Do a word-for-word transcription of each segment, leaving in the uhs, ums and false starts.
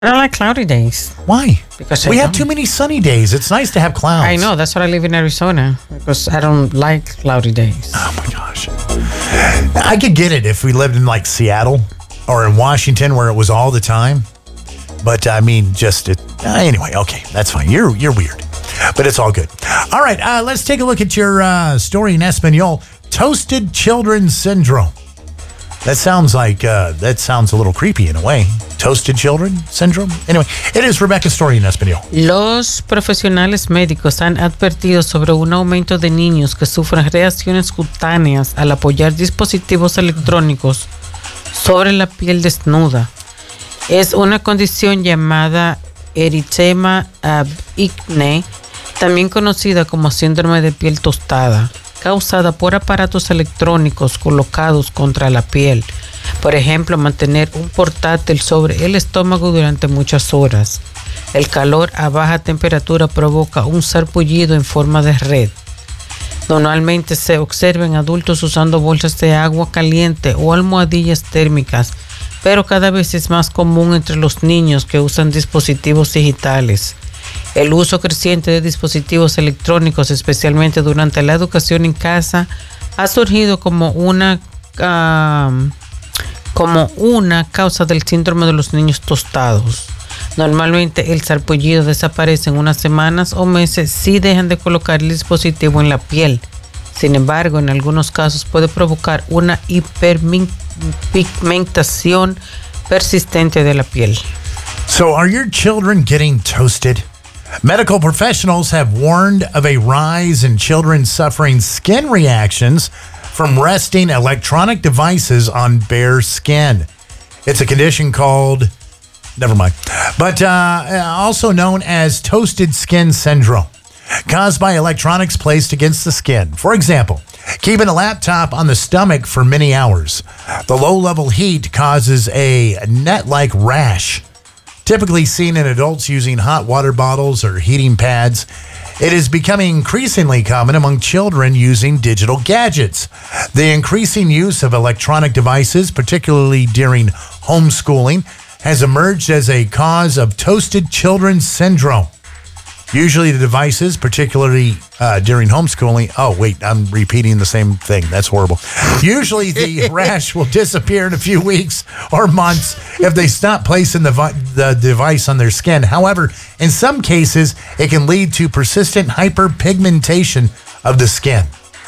I don't like cloudy days. Why? Because we I have don't. too many sunny days. It's nice to have clouds. I know. That's why I live in Arizona. Because I don't like cloudy days. Oh, my gosh. I could get it if we lived in, like, Seattle or in Washington where it was all the time. But, I mean, just... It, uh, anyway, okay. That's fine. You're you're weird. But it's all good. All right. Uh, let's take a look at your uh, story in Espanol. Toasted Children Syndrome. That sounds like... Uh, that sounds a little creepy in a way. Toasted Children Syndrome. Anyway, it is Rebecca's story in Espanol. Los profesionales médicos han advertido sobre un aumento de niños que sufren reacciones cutáneas al apoyar dispositivos electrónicos sobre la piel desnuda. Es una condición llamada eritema ab acne, también conocida como síndrome de piel tostada, causada por aparatos electrónicos colocados contra la piel. Por ejemplo, mantener un portátil sobre el estómago durante muchas horas. El calor a baja temperatura provoca un sarpullido en forma de red. Normalmente se observa en adultos usando bolsas de agua caliente o almohadillas térmicas, pero cada vez es más común entre los niños que usan dispositivos digitales. El uso creciente de dispositivos electrónicos, especialmente durante la educación en casa, ha surgido como una, uh, como una causa del síndrome de los niños tostados. Normalmente el sarpullido desaparece en unas semanas o meses si dejan de colocar el dispositivo en la piel. Sin embargo, en algunos casos puede provocar una hiperpigmentación persistente de la piel. So, are your children getting toasted? Medical professionals have warned of a rise in children suffering skin reactions from resting electronic devices on bare skin. It's a condition called, never mind, but uh, also known as toasted skin syndrome, caused by electronics placed against the skin. For example, keeping a laptop on the stomach for many hours. The low-level heat causes a net-like rash, typically seen in adults using hot water bottles or heating pads. It is becoming increasingly common among children using digital gadgets. The increasing use of electronic devices, particularly during homeschooling, has emerged as a cause of toasted children syndrome. Usually the devices, particularly uh, during homeschooling... Oh, wait, I'm repeating the same thing. That's horrible. Usually the rash will disappear in a few weeks or months if they stop placing the, vi- the device on their skin. However, in some cases, it can lead to persistent hyperpigmentation of the skin.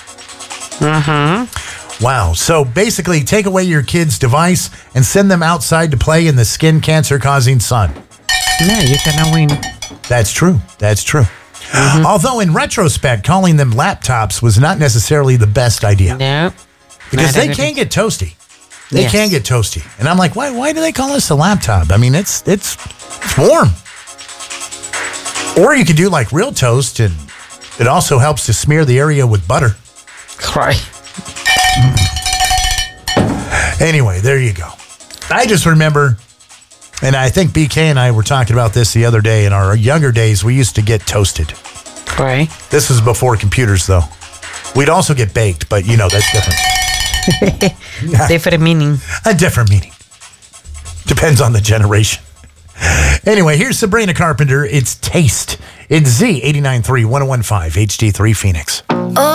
Mm-hmm. Wow. So basically, take away your kid's device and send them outside to play in the skin cancer-causing sun. Yeah, you cannot win. That's true. That's true. Mm-hmm. Although in retrospect, calling them laptops was not necessarily the best idea. No. Because they can get toasty. They Yes. can get toasty. And I'm like, why why do they call this a laptop? I mean, it's it's it's warm. Or you could do like real toast, and it also helps to smear the area with butter. Right. Anyway, there you go. I just remember... And I think B K and I were talking about this the other day. In our younger days, we used to get toasted. Right. This was before computers, though. We'd also get baked, but, you know, that's different. Different meaning. A different meaning. Depends on the generation. Anyway, here's Sabrina Carpenter. It's Taste. It's Z eighty-nine point three, one oh one point five, H D three Phoenix.